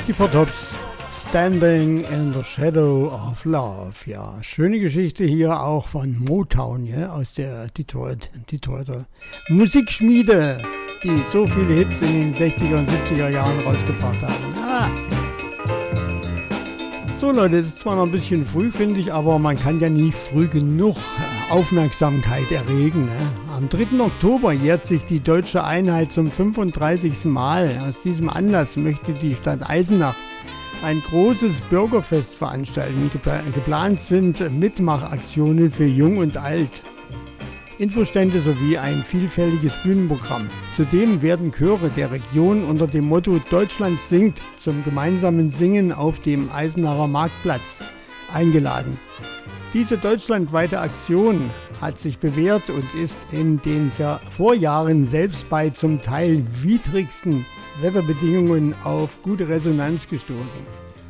Die Four Tops, Standing in the Shadow of Love. Ja, schöne Geschichte hier auch von Motown, ja, aus der Detroiter Musikschmiede, die so viele Hits in den 60er und 70er Jahren rausgebracht haben. Ja. So Leute, es ist zwar noch ein bisschen früh, finde ich, aber man kann ja nie früh genug Aufmerksamkeit erregen. Ne? Am 3. Oktober jährt sich die Deutsche Einheit zum 35. Mal. Aus diesem Anlass möchte die Stadt Eisenach ein großes Bürgerfest veranstalten. Geplant sind Mitmachaktionen für Jung und Alt, Infostände sowie ein vielfältiges Bühnenprogramm. Zudem werden Chöre der Region unter dem Motto Deutschland singt zum gemeinsamen Singen auf dem Eisenacher Marktplatz eingeladen. Diese deutschlandweite Aktion hat sich bewährt und ist in den Vorjahren selbst bei zum Teil widrigsten Wetterbedingungen auf gute Resonanz gestoßen.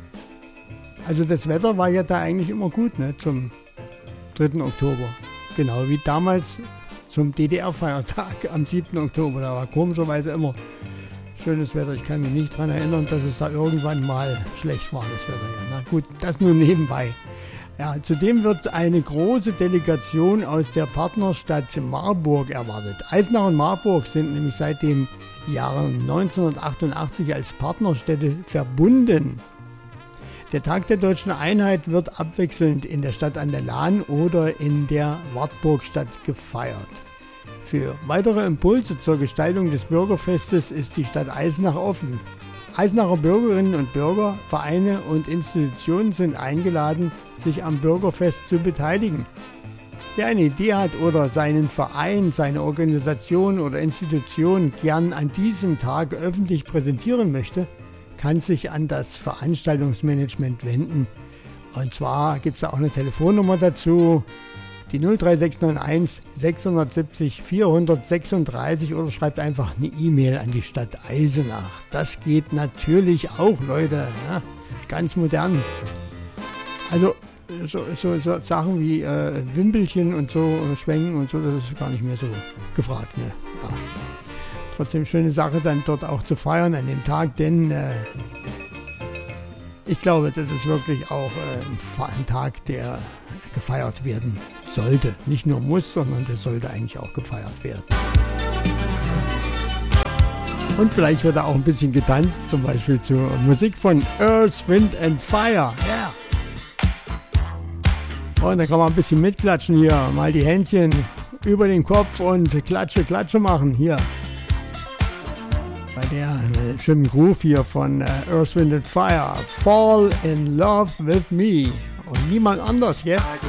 Also das Wetter war ja da eigentlich immer gut, ne, zum 3. Oktober. Genau wie damals zum DDR-Feiertag am 7. Oktober. Da war komischerweise immer schönes Wetter. Ich kann mich nicht daran erinnern, dass es da irgendwann mal schlecht war, das Wetter. Ja. Na gut, das nur nebenbei. Ja, zudem wird eine große Delegation aus der Partnerstadt Marburg erwartet. Eisenach und Marburg sind nämlich seit dem Jahre 1988 als Partnerstädte verbunden. Der Tag der Deutschen Einheit wird abwechselnd in der Stadt an der Lahn oder in der Wartburgstadt gefeiert. Für weitere Impulse zur Gestaltung des Bürgerfestes ist die Stadt Eisenach offen. Eisenacher Bürgerinnen und Bürger, Vereine und Institutionen sind eingeladen, sich am Bürgerfest zu beteiligen. Wer eine Idee hat oder seinen Verein, seine Organisation oder Institution gern an diesem Tag öffentlich präsentieren möchte, kann sich an das Veranstaltungsmanagement wenden. Und zwar gibt es da auch eine Telefonnummer dazu, die 03691 670 436 oder schreibt einfach eine E-Mail an die Stadt Eisenach. Das geht natürlich auch, Leute, ja? Ganz modern. Also so Sachen wie Wimpelchen und so, Schwenken und so, das ist gar nicht mehr so gefragt. Ne? Ja. Trotzdem schöne Sache, dann dort auch zu feiern an dem Tag, denn ich glaube, das ist wirklich auch ein Tag, der gefeiert werden sollte. Nicht nur muss, sondern der sollte eigentlich auch gefeiert werden. Und vielleicht wird da auch ein bisschen getanzt, zum Beispiel zur Musik von Earth, Wind and Fire. Yeah. Und da kann man ein bisschen mitklatschen hier, mal die Händchen über den Kopf und Klatsche machen hier. Bei der schönen Groove hier von Earth, Wind and Fire. Fall in Love with Me. Und niemand anders, gell?